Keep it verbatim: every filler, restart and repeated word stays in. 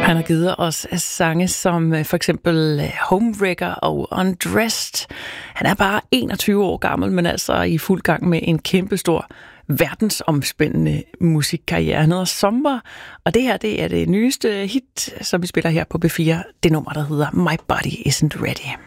Han har givet os sange som for eksempel Homewrecker og Undressed. Han er bare enogtyve år gammel, men altså i fuld gang med en kæmpestor verdensomspændende musikkarriere. Han hedder Sommer, og det her det er det nyeste hit, som vi spiller her på B fire. Det nummer, der hedder My Body Isn't Ready.